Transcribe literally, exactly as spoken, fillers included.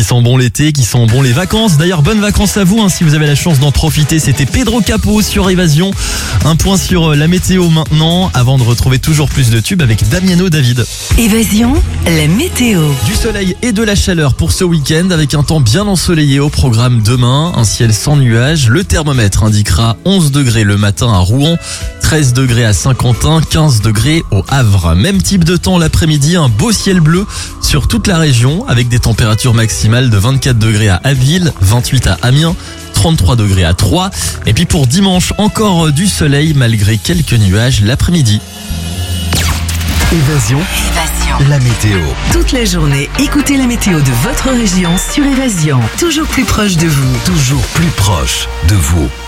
qui sent bon l'été, qui sent bon les vacances. D'ailleurs, bonnes vacances à vous hein, si vous avez la chance d'en profiter. C'était Pedro Capó sur Évasion. Un point sur la météo maintenant, avant de retrouver toujours plus de tubes avec Damiano David. Évasion, la météo. Du soleil et de la chaleur pour ce week-end avec un temps bien ensoleillé au programme demain. Un ciel sans nuages. Le thermomètre indiquera onze degrés le matin à Rouen, treize degrés à Saint-Quentin, quinze degrés au Havre. Même type de temps l'après-midi, un beau ciel bleu sur toute la région avec des températures maximales de vingt-quatre degrés à Abbeville, vingt-huit à Amiens, trente-trois degrés à Troyes. Et puis pour dimanche, encore du soleil malgré quelques nuages l'après-midi. Évasion, Évasion. la météo. Toute la journée, écoutez la météo de votre région sur Évasion. Toujours plus proche de vous. Toujours plus proche de vous.